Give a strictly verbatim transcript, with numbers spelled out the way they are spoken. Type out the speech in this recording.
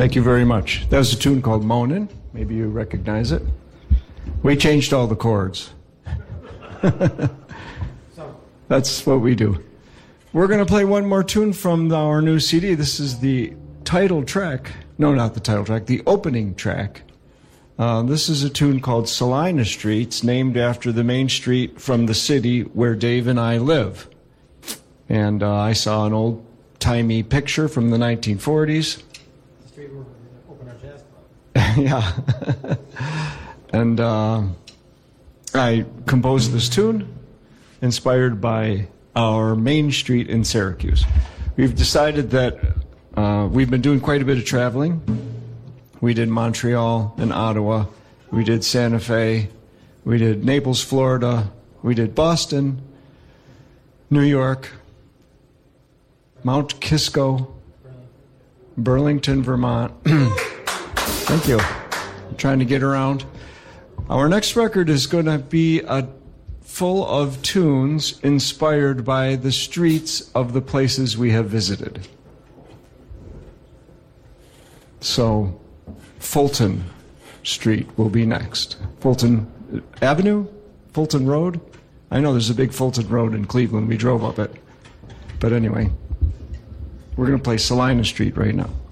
Thank you very much. That was a tune called Moanin'. Maybe you recognize it. We changed all the chords. That's what we do. We're going to play one more tune from our new C D. This is the title track. No, not the title track. The opening track. Uh, this is a tune called Salina Street. It's named after the main street from the city where Dave and I live. And uh, I saw an old-timey picture from the nineteen forties. The street where we open our jazz club. Yeah. And uh, I composed this tune inspired by our main street in Syracuse. We've decided that uh, we've been doing quite a bit of traveling. We did Montreal and Ottawa. We did Santa Fe. We did Naples, Florida. We did Boston, New York, Mount Kisco, Burlington, Vermont. Thank you. I'm trying to get around. Our next record is going to be a full of tunes inspired by the streets of the places we have visited. So, Fulton Street will be next. Fulton Avenue? Fulton Road? I know there's a big Fulton Road in Cleveland. We drove up it. But anyway, we're going to play Salina Street right now.